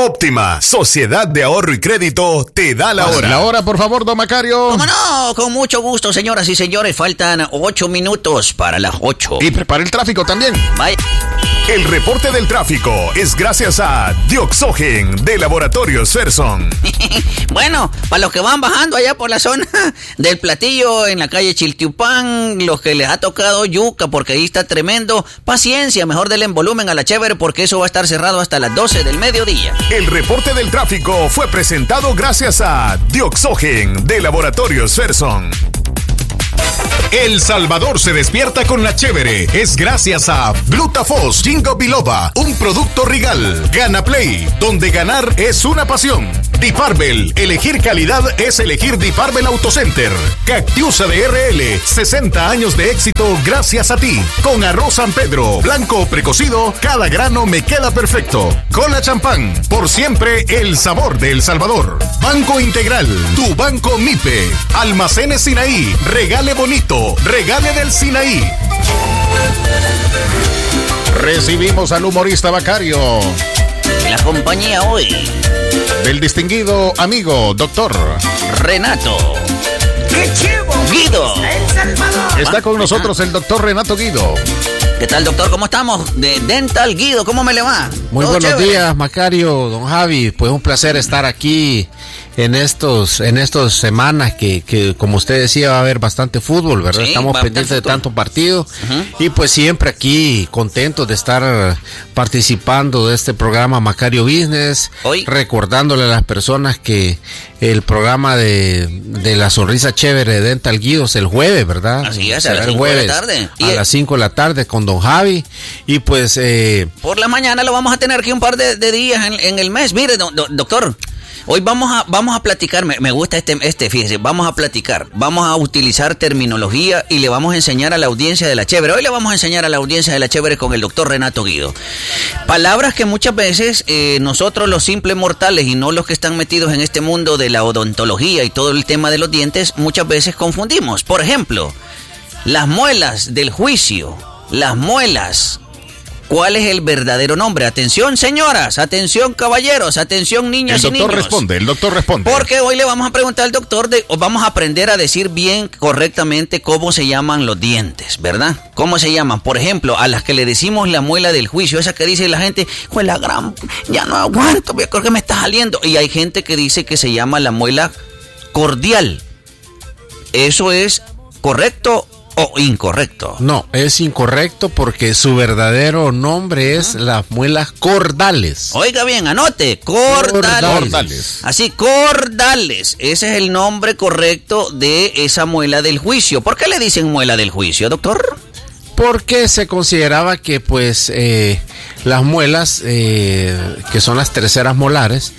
Óptima, Sociedad de Ahorro y Crédito, te da la hora. La hora, por favor, don Macario. ¿Cómo no? Con mucho gusto, señoras y señores. Faltan 8 minutos para las 8. Y prepara el tráfico también. Bye. El reporte del tráfico es gracias a Dioxogen de Laboratorios Ferson. Bueno, para los que van bajando allá por la zona del Platillo, en la calle Chiltiupán, los que les ha tocado yuca, porque ahí está tremendo, paciencia, mejor denle volumen a la chévere, porque eso va a estar cerrado hasta las 12 del mediodía. El reporte del tráfico fue presentado gracias a Dioxogen de Laboratorios Ferson. El Salvador se despierta con la chévere. Es gracias a Glutafos Ginkgo Biloba, un producto Rigal. Gana Play, donde ganar es una pasión. Diparbel, elegir calidad es elegir Diparbel Autocenter. Cactiusa de RL, 60 años de éxito gracias a ti. Con arroz San Pedro, blanco o precocido, cada grano me queda perfecto. Cola champán, por siempre el sabor de El Salvador. Banco Integral, tu banco MIPE. Almacenes Sinaí, regale bonito, regale del Sinaí. Recibimos al humorista Macario. La compañía hoy Del distinguido amigo, doctor Renato. ¡Qué chivo! Guido. El Salvador. Está con nosotros el doctor Renato Guido. ¿Qué tal, doctor? ¿Cómo estamos? De Dental Guido, ¿cómo me le va? Muy ¿Todo buenos chévere? días, Macario, don Javi. Pues un placer estar aquí en estos semanas que como usted decía va a haber bastante fútbol, ¿verdad? Sí, Estamos bastante pendientes de fútbol. tanto partido y pues siempre aquí contentos de estar participando de este programa Macario Business, Hoy. recordándole a las personas que el programa de la sonrisa chévere de Dental Guido es el jueves, ¿verdad? Así es, a Será las el 5 de la jueves tarde. a las 5 de la tarde con don Javi y pues Por la mañana lo vamos a tener aquí un par de días en el mes. Mire, doctor, hoy vamos a platicar, me gusta fíjese, vamos a platicar, vamos a utilizar terminología y le vamos a enseñar a la audiencia de la chévere. Hoy le vamos a enseñar a la audiencia de la chévere con el doctor Renato Guido. Palabras que muchas veces nosotros los simples mortales y no los que están metidos en este mundo de la odontología y todo el tema de los dientes, muchas veces confundimos. Por ejemplo, las muelas del juicio, las muelas. ¿Cuál es el verdadero nombre? Atención, señoras, atención, caballeros, atención, niñas y niños. El doctor responde. Porque hoy le vamos a preguntar al doctor, vamos a aprender a decir bien correctamente cómo se llaman los dientes, ¿verdad? ¿Cómo se llaman? Por ejemplo, a las que le decimos la muela del juicio, esa que dice la gente, pues la gran, ya no aguanto, creo que me está saliendo. Y hay gente que dice que se llama la muela cordial. ¿Eso es correcto o incorrecto? No, es incorrecto porque su verdadero nombre es las muelas cordales. Oiga bien, anote, cordales. Cordales. Así, cordales. Ese es el nombre correcto de esa muela del juicio. ¿Por qué le dicen muela del juicio, doctor? Porque se consideraba que pues las muelas, que son las terceras molares,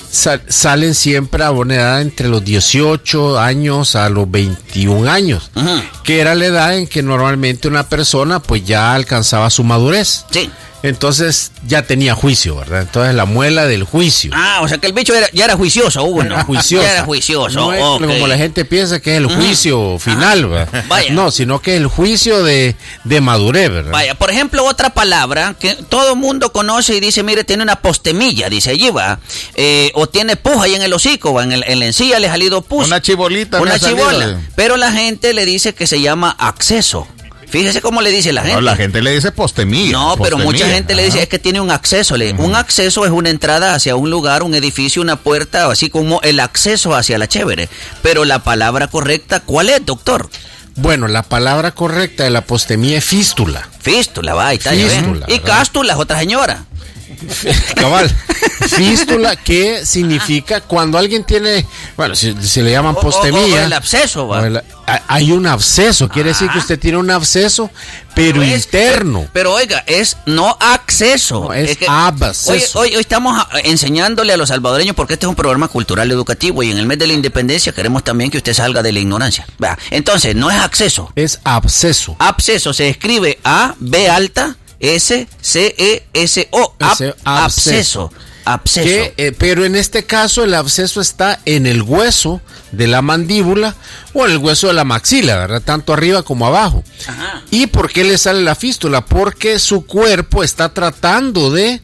salen siempre a buena edad entre los 18 años a los 21 años, que era la edad en que normalmente una persona pues ya alcanzaba su madurez. Sí. Entonces ya tenía juicio, ¿verdad? Entonces la muela del juicio. Ah, o sea que el bicho ya era juicioso, Hugo. Juiciosa. Ya era juicioso. No es como la gente piensa que es el juicio final, ¿verdad? Vaya. No, sino que es el juicio de madurez, ¿verdad? Vaya, por ejemplo, otra palabra que todo mundo conoce y dice, mire, tiene una postemilla, dice allí, va. O tiene puja ahí en el hocico, va, en la encía le ha salido pus. Una chibolita. Una me ha salido. chibola. Pero la gente le dice que se llama acceso. Fíjese cómo le dice la gente. No, la gente le dice postemilla. No, pero mucha gente le dice, Ajá. es que tiene un acceso. Un acceso es una entrada hacia un lugar, un edificio, una puerta, así como el acceso hacia la chévere. Pero la palabra correcta, ¿cuál es, doctor? Bueno, la palabra correcta de la postemía es fístula. Fístula, va, ahí está. ya ven. Fístula, Y ¿verdad? cástula es otra señora. Cabal. Fístula, que significa cuando alguien tiene, bueno, si le llaman postemilla. O el absceso, va. Hay un absceso, quiere decir que usted tiene un absceso, pero interno. Pero oiga, es no acceso. No, es que, absceso. Hoy estamos enseñándole a los salvadoreños, porque este es un programa cultural educativo y en el mes de la independencia queremos también que usted salga de la ignorancia. Va. Entonces, no es acceso. Es absceso. Absceso se escribe A, B alta, S, C, E, S, O. Absceso. Absceso. Pero en este caso el absceso está en el hueso de la mandíbula o en el hueso de la maxila, ¿verdad? Tanto arriba como abajo. Ajá. ¿Y por qué le sale la fístula? Porque su cuerpo está tratando de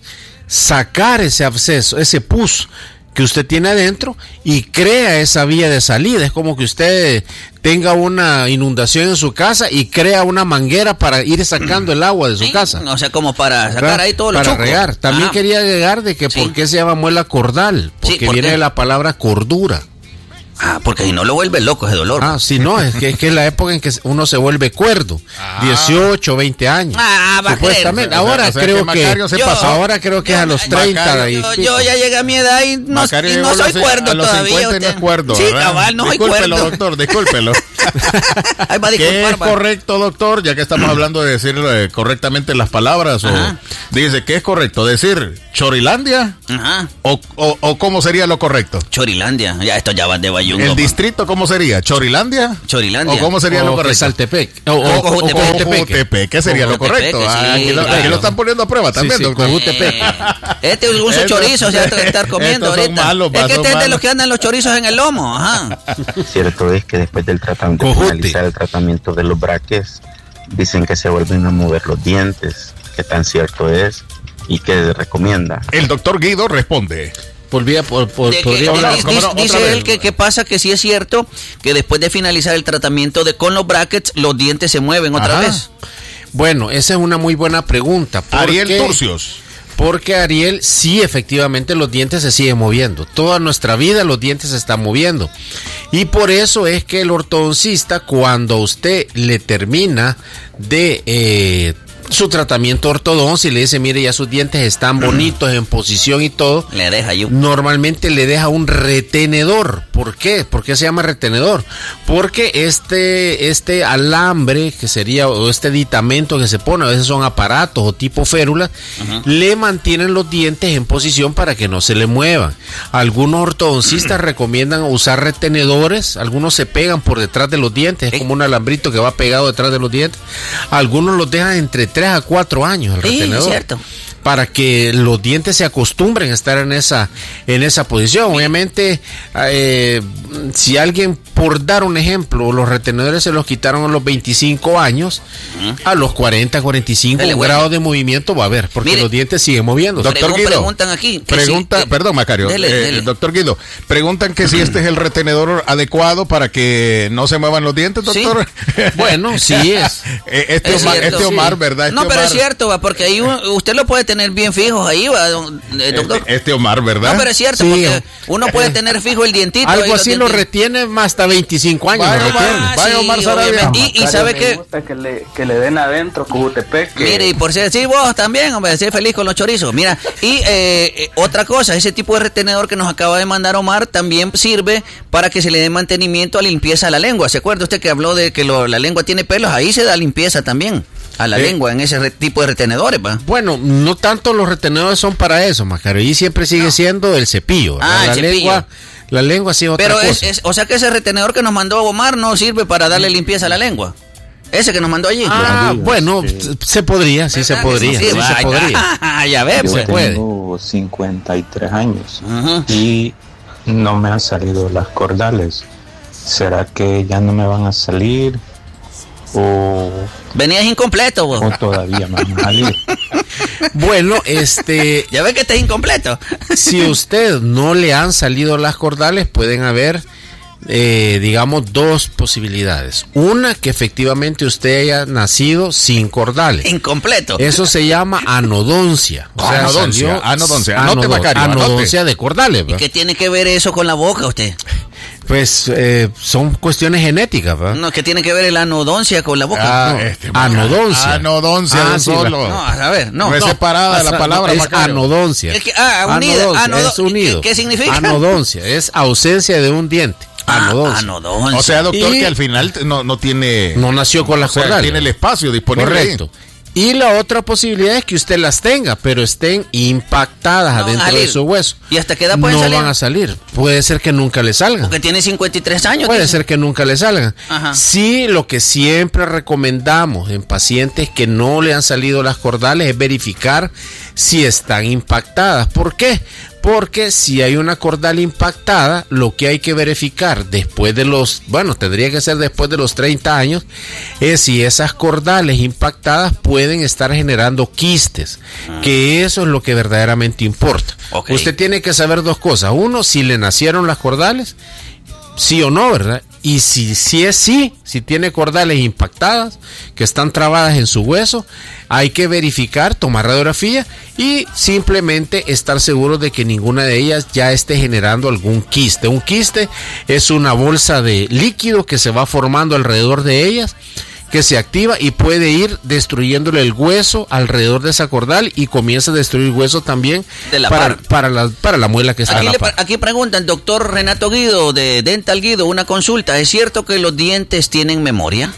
sacar ese absceso, ese pus que usted tiene adentro y crea esa vía de salida. Es como que usted tenga una inundación en su casa y crea una manguera para ir sacando el agua de su casa. O sea, como para sacar ahí todo lo para chuco. regar. También quería agregar de que por qué se llama muela cordal, porque ¿por viene qué? de la palabra cordura. Porque si no lo vuelve loco ese dolor. Sí, no, es que la época en que uno se vuelve cuerdo, 18, 20 años. Va a Supuestamente. creer. Ahora O sea, creo que Macario se pasó. ahora creo que es a los 30 Macario, Yo ya llegué a mi edad y no soy cuerdo a los todavía. 50 no es cuerdo, sí, ¿verdad? cabal, no soy Discúlpelo, cuerdo. doctor, discúlpelo. Ahí va a ¿Qué disculpar, es va. correcto, doctor? Ya que estamos hablando de decir correctamente las palabras. Dice, ¿qué es correcto? ¿Decir Chorilandia? Ajá. ¿O cómo sería lo correcto? Chorilandia. Ya esto ya va de bayungo. ¿El distrito cómo sería? ¿Chorilandia? Chorilandia. ¿O cómo sería lo O correcto? Saltepec. O Cojutepec. Cojutepec, ¿qué sería lo Cojutepec, correcto? sí, Aquí claro. lo están poniendo a prueba también, sí, doctor. Cojutepec. Este es un chorizo, se va a estar comiendo Estos son ahorita. malos, es que son este es de malos. los que andan los chorizos en el lomo. Ajá. Cierto es que después del tratamiento, de Cojute. finalizar el tratamiento de los braques, dicen que se vuelven a mover los dientes. ¿Qué tan cierto es y qué recomienda? El doctor Guido responde. Podría hablar. Dice él que pasa que sí es cierto que después de finalizar el tratamiento con los brackets, los dientes se mueven otra Ajá. vez. Bueno, esa es una muy buena pregunta. Ariel Turcios. Porque Ariel, sí, efectivamente los dientes se siguen moviendo. Toda nuestra vida los dientes se están moviendo. Y por eso es que el ortodoncista, cuando usted le termina de su tratamiento ortodoncia y le dice, mire, ya sus dientes están bonitos en posición y todo, Le deja yo. normalmente le deja un retenedor. ¿Por qué? ¿Por qué se llama retenedor? Porque este alambre que sería, o este aditamento que se pone, a veces son aparatos o tipo férulas, le mantienen los dientes en posición para que no se le muevan. Algunos ortodoncistas recomiendan usar retenedores, algunos se pegan por detrás de los dientes, es como un alambrito que va pegado detrás de los dientes. Algunos los dejan entre 3 a 4 años el Sí, retenedor. es cierto. Para que los dientes se acostumbren a estar en esa posición. Obviamente, si alguien, por dar un ejemplo, los retenedores se los quitaron a los 25 años, a los 40, 45 Dale, bueno. grados de movimiento va a haber, porque Mire, los dientes siguen moviendo. Doctor Guido, preguntan aquí. que Pregunta, sí, perdón, Macario. Dele. Doctor Guido, preguntan que si este es el retenedor adecuado para que no se muevan los dientes, Sí. doctor. Bueno, sí es. Este Es Omar, cierto, Omar, sí. ¿verdad? No, Este pero es Omar. cierto, va, porque ahí usted lo puede tener bien fijos ahí, va, doctor. Este Omar, ¿verdad? No, pero es cierto, Sí. porque uno puede tener fijo el dientito. ahí Algo los así lo dientitos. retiene más hasta 25 años. Vaya, lo retiene. Vaya, Omar Sarabia. obviamente. Y sabe que, gusta que le den adentro Cojutepec. mire, y por ser, sí, vos también, hombre, ser feliz con los chorizos. Mira, y otra cosa, ese tipo de retenedor que nos acaba de mandar Omar también sirve para que se le dé mantenimiento a la limpieza a la lengua. ¿Se acuerda usted que habló de que la lengua tiene pelos? Ahí se da limpieza también a la lengua en ese tipo de retenedores, va. Bueno, no tanto los retenedores son para eso, Macario, y siempre sigue siendo el cepillo. Ah, la el cepillo. lengua sí es otra Pero cosa. o sea que ese retenedor que nos mandó Omar no sirve para darle limpieza a la lengua. Ese que nos mandó allí. Bueno, se podría, sí se ¿Verdad que podría, sí? sí se Vaya. podría. Ya ve, Yo pues. puede. tengo 53 años Ajá. y no me han salido las cordales. ¿Será que ya no me van a salir o Venías incompleto, vos. todavía me van a salir? Bueno, Ya ve que estás incompleto. si a usted no le han salido las cordales, pueden haber, digamos, dos posibilidades. Una, que efectivamente usted haya nacido sin cordales. Incompleto. Eso se llama anodoncia. O sea, Anodoncia, salió anodoncia. Anote, Macario, anodoncia de cordales. ¿va? ¿Qué tiene que ver eso con la boca, usted? Pues son cuestiones genéticas, ¿va? No, ¿qué tiene que ver la anodoncia con la boca? No, Macario. anodoncia. Anodoncia de sí, solo. No, a ver, no. No es separada la palabra, es Macario. anodoncia. Es que, unida. Anodoncia, es unido. ¿Qué significa? Anodoncia, es ausencia de un diente. Anodoncia. Anodoncia. O sea, doctor, Y- que al final no tiene... No nació con las o sea, cordales. tiene el espacio disponible. Correcto. Y la otra posibilidad es que usted las tenga, pero estén impactadas No van a adentro de salir. su hueso. ¿Y hasta qué edad pueden no salir? van a salir. Puede ser que nunca le salgan. Porque tiene 53 años. Puede dice. ser que nunca le salgan. Ajá. Sí, lo que siempre recomendamos en pacientes que no le han salido las cordales es verificar si están impactadas. ¿Por qué? Porque si hay una cordal impactada, lo que hay que verificar después de tendría que ser después de los 30 años, es si esas cordales impactadas pueden estar generando quistes, que eso es lo que verdaderamente importa. Okay. Usted tiene que saber dos cosas. Uno, si le nacieron las cordales, sí o no, ¿verdad? Y si tiene cordales impactadas que están trabadas en su hueso, hay que verificar, tomar radiografía y simplemente estar seguro de que ninguna de ellas ya esté generando algún quiste. Un quiste es una bolsa de líquido que se va formando alrededor de ellas, que se activa y puede ir destruyéndole el hueso alrededor de esa cordal y comienza a destruir hueso también de la para la muela que está aquí a la par. Aquí preguntan, doctor Renato Guido de Dental Guido, una consulta. ¿Es cierto que los dientes tienen memoria?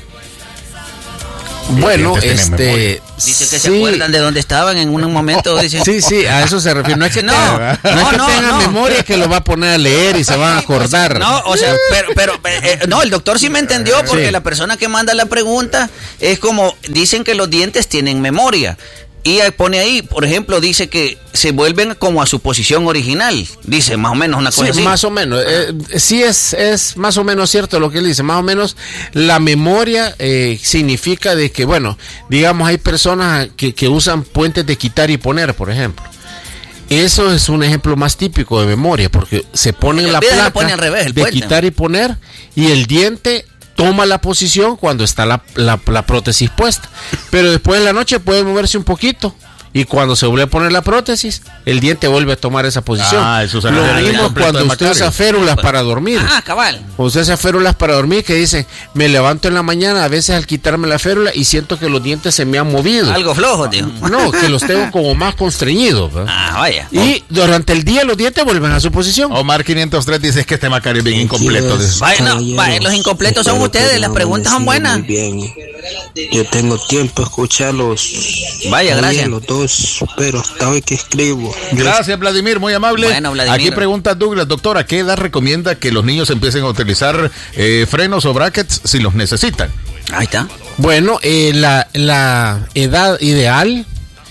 Bueno, dice que se acuerdan de dónde estaban en un momento. Dice. Sí, a eso se refiere. No es que tengan memoria, que lo va a poner a leer y se van a acordar. No, o sea, pero no, el doctor sí me entendió, porque la persona que manda la pregunta es como, dicen que los dientes tienen memoria. Y pone ahí, por ejemplo, dice que se vuelven como a su posición original. Dice más o menos una cosa así. Sí, más o menos. Sí es más o menos cierto lo que él dice. Más o menos la memoria significa de que, bueno, digamos, hay personas que usan puentes de quitar y poner, por ejemplo. Eso es un ejemplo más típico de memoria, porque se pone en la placa de quitar y poner y el diente toma la posición cuando está la prótesis puesta, pero después en la noche puede moverse un poquito y cuando se vuelve a poner la prótesis, el diente vuelve a tomar esa posición. Eso se lo mismo cuando usted usa férulas para dormir. Cabal. Usted usa férulas para dormir que dice, me levanto en la mañana, a veces al quitarme la férula y siento que los dientes se me han movido. Algo flojo, tío. No, que los tengo como más constreñidos, ¿verdad? Vaya. Y durante el día los dientes vuelven a su posición. Omar 503 dice es que este Macario es bien incompleto. Vaya, los incompletos son ustedes, las preguntas son buenas. Muy bien. Yo tengo tiempo de escucharlos. Vaya, gracias. Los dos, pero hasta hoy que escribo. Gracias, Vladimir, muy amable. Bueno, Vladimir. Aquí pregunta Douglas, doctor, ¿a qué edad recomienda que los niños empiecen a utilizar frenos o brackets si los necesitan? Ahí está. Bueno, la edad ideal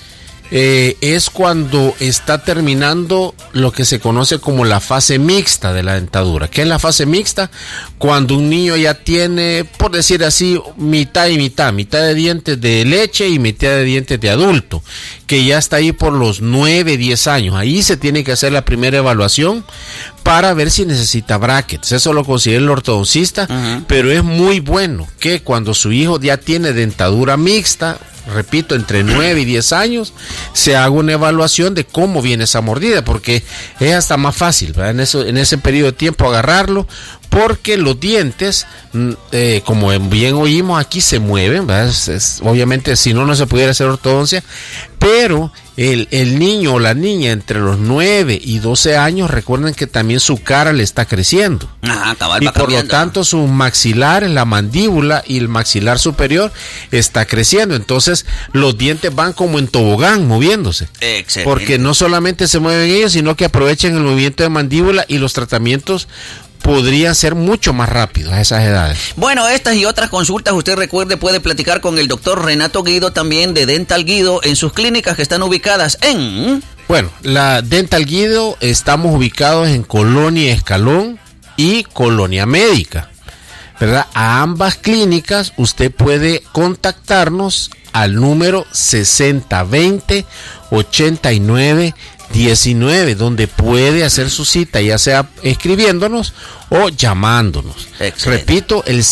es cuando está terminando lo que se conoce como la fase mixta de la dentadura. ¿Qué es la fase mixta? Cuando un niño ya tiene, por decir así, mitad y mitad de dientes de leche y mitad de dientes de adulto, que ya está ahí por los 9, 10 años. Ahí se tiene que hacer la primera evaluación para ver si necesita brackets. Eso lo considera el ortodoncista, pero es muy bueno que cuando su hijo ya tiene dentadura mixta, repito, entre 9 y 10 años, se haga una evaluación de cómo viene esa mordida, porque es hasta más fácil, ¿verdad? En ese periodo de tiempo agarrarlo, porque los dientes, como bien oímos aquí, se mueven, ¿verdad? Obviamente, si no se pudiera hacer ortodoncia, pero el niño o la niña entre los 9 y 12 años, recuerden que también su cara le está creciendo. Cabal, y por lo tanto sus maxilares, la mandíbula y el maxilar superior está creciendo. Entonces los dientes van como en tobogán moviéndose. Excelente. Porque no solamente se mueven ellos, sino que aprovechan el movimiento de mandíbula y los tratamientos podrían ser mucho más rápidos a esas edades. Bueno, estas y otras consultas, usted recuerde, puede platicar con el doctor Renato Guido también de Dental Guido en sus clínicas que están ubicadas en... Bueno, la Dental Guido estamos ubicados en Colonia Escalón y Colonia Médica, ¿verdad? A ambas clínicas usted puede contactarnos al número 6020-8919, donde puede hacer su cita, ya sea escribiéndonos o llamándonos. Excelente. Repito, el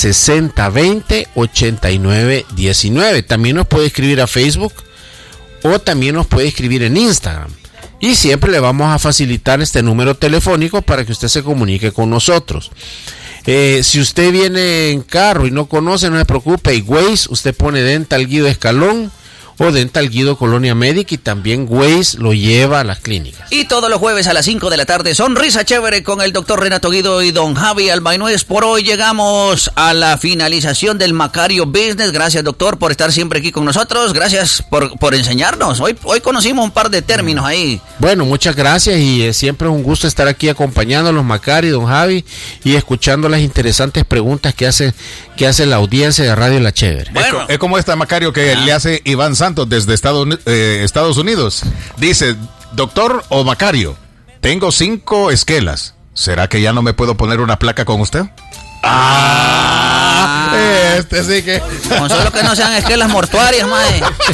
6020-8919. También nos puede escribir a Facebook o también nos puede escribir en Instagram. Y siempre le vamos a facilitar este número telefónico para que usted se comunique con nosotros. Si usted viene en carro y no conoce, no se preocupe, y Waze, usted pone Dental Guido Escalón o Dental Guido Colonia Médica y también Waze lo lleva a las clínicas. Y todos los jueves a las 5 de la tarde, Sonrisa Chévere con el doctor Renato Guido y don Javi Albainúez. Por hoy llegamos a la finalización del Macario Business. Gracias, doctor, por estar siempre aquí con nosotros. Gracias por enseñarnos. Hoy conocimos un par de términos ahí. Bueno, muchas gracias y siempre es un gusto estar aquí acompañando a los Macario, don Javi, y escuchando las interesantes preguntas que hace la audiencia de Radio La Chévere. Bueno. Es como esta, Macario, que le hace Iván Santos. Santos desde Estados Unidos. Dice, doctor o Macario, tengo 5 esquelas. ¿Será que ya no me puedo poner una placa con usted? Sí que. Con solo que no sean esquelas mortuarias, mae.